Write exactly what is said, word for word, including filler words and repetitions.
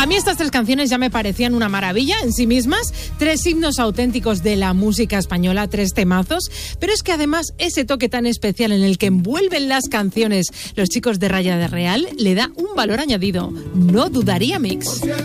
A mí estas tres canciones ya me parecían una maravilla en sí mismas, tres himnos auténticos de la música española, tres temazos, pero es que además ese toque tan especial en el que envuelven las canciones los chicos de Raya de Real le da un valor añadido. No dudaría mix.